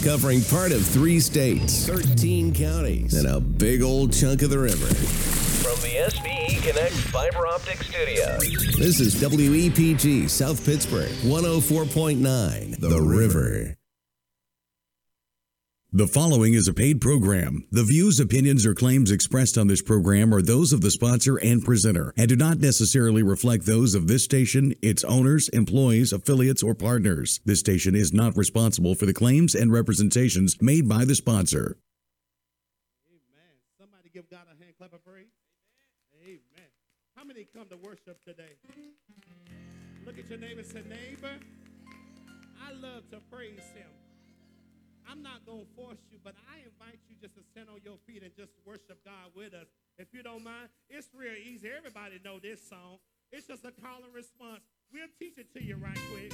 covering part of 3 states, 13 counties, and a big old chunk of the river. From the SBE Connect Fiber Optic Studios, this is WEPG South Pittsburgh, 104.9, The River. The following is a paid program. The views, opinions, or claims expressed on this program are those of the sponsor and presenter and do not necessarily reflect those of this station, its owners, employees, affiliates, or partners. This station is not responsible for the claims and representations made by the sponsor. Amen. Somebody give God a hand clap of praise. Amen. Amen. How many come to worship today? Look at your neighbor and say, neighbor, I love to praise him. I'm not going to force you, but I invite you just to stand on your feet and just worship God with us. If you don't mind, it's real easy. Everybody know this song. It's just a call and response. We'll teach it to you right quick.